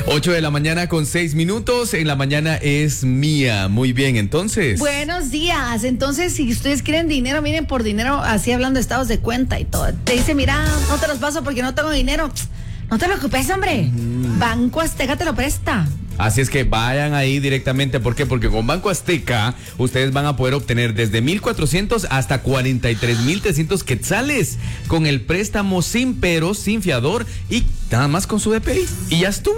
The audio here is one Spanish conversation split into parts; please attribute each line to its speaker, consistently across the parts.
Speaker 1: 8 de la mañana con 6 minutos. En la mañana es mía. Muy bien, entonces.
Speaker 2: Buenos días. Entonces, si ustedes quieren dinero, miren por dinero, así hablando de estados de cuenta y todo. Te dice, mira, no te los paso porque no tengo dinero. No te preocupes, hombre. Banco Azteca te lo presta.
Speaker 1: Así es que vayan ahí directamente. ¿Por qué? Porque con Banco Azteca ustedes van a poder obtener desde 1,400 hasta 43,300 quetzales con el préstamo sin peros, sin fiador y nada más con su DPI. Y ya estuvo.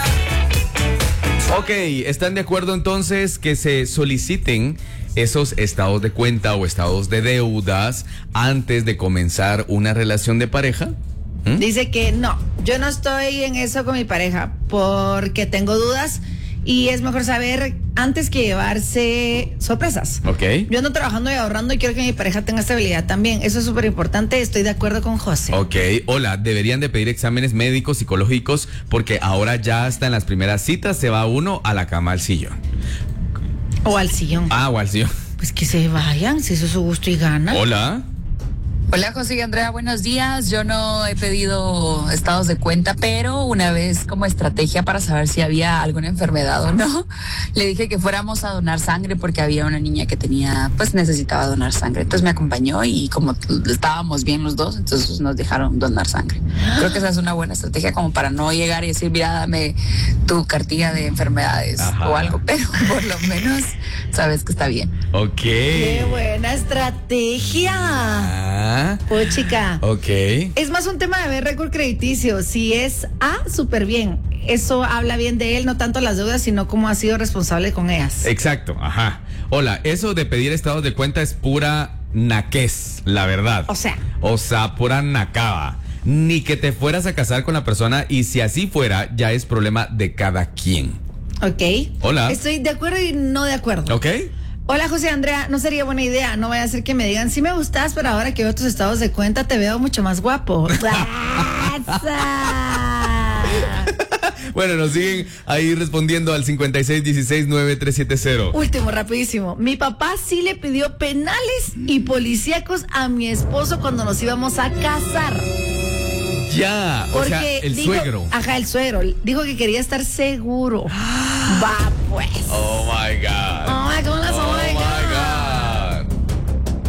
Speaker 1: Ok, ¿están de acuerdo entonces que se soliciten esos estados de cuenta o estados de deudas antes de comenzar una relación de pareja?
Speaker 2: Dice que no, yo no estoy en eso con mi pareja porque tengo dudas y es mejor saber antes que llevarse sorpresas.
Speaker 1: Ok.
Speaker 2: Yo ando trabajando y ahorrando y quiero que mi pareja tenga estabilidad también. Eso es súper importante. Estoy de acuerdo con José.
Speaker 1: Ok, hola, deberían de pedir exámenes médicos, psicológicos, porque ahora ya hasta en las primeras citas se va uno a la cama al sillón.
Speaker 2: O al sillón.
Speaker 1: O al sillón.
Speaker 2: Pues que se vayan, si eso es su gusto y gana.
Speaker 1: Hola.
Speaker 3: Hola José y Andrea, buenos días. Yo no he pedido estados de cuenta, pero una vez como estrategia para saber si había alguna enfermedad o no, le dije que fuéramos a donar sangre porque había una niña que necesitaba donar sangre. Entonces me acompañó y como estábamos bien los dos, entonces nos dejaron donar sangre. Creo que esa es una buena estrategia como para no llegar y decir, mira, dame tu cartilla de enfermedades o algo, pero por lo menos sabes que está bien.
Speaker 1: Ok.
Speaker 2: ¡Qué buena estrategia! Oh, chica.
Speaker 1: Ok.
Speaker 2: Es más un tema de ver récord crediticio. Si es A, súper bien. Eso habla bien de él, no tanto las deudas, sino cómo ha sido responsable con ellas.
Speaker 1: Exacto, ajá. Hola, eso de pedir estados de cuenta es pura naquez, la verdad.
Speaker 2: O sea,
Speaker 1: pura nacaba. Ni que te fueras a casar con la persona y si así fuera, ya es problema de cada quien.
Speaker 2: ok.
Speaker 1: Hola.
Speaker 2: Estoy de acuerdo y no de acuerdo.
Speaker 1: ¿Ok?
Speaker 2: Hola, José Andrea, no sería buena idea. No vaya a ser que me digan, sí me gustas, pero ahora que veo tus estados de cuenta te veo mucho más guapo.
Speaker 1: Bueno, nos siguen ahí respondiendo al 56169370.
Speaker 2: Último, rapidísimo. Mi papá sí le pidió penales y policíacos a mi esposo cuando nos íbamos a casar.
Speaker 1: Ya,
Speaker 2: Porque
Speaker 1: o sea, el suegro.
Speaker 2: Ajá, el suegro. Dijo que quería estar seguro. Va, pues.
Speaker 1: Oh my God.
Speaker 2: Ay, ¿cómo